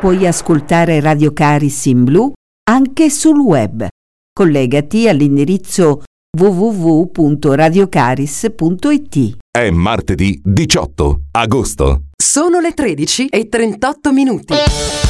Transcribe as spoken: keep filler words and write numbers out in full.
puoi ascoltare Radio Caris in blu anche sul web. Collegati all'indirizzo w w w punto radiocaris punto i t. È martedì diciotto agosto. Sono le tredici e trentotto minuti.